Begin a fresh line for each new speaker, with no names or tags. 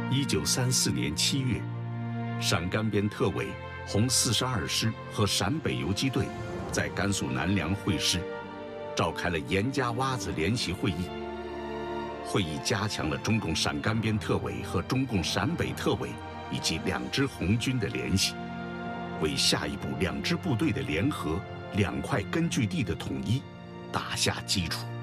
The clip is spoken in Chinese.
1934年7月，陕甘边特委红42师和陕北游击队在甘肃南梁会师，召开了严家洼子联席会议。会议加强了中共陕甘边特委和中共陕北特委以及两支红军的联系，为下一步两支部队的联合、两块根据地的统一打下基础。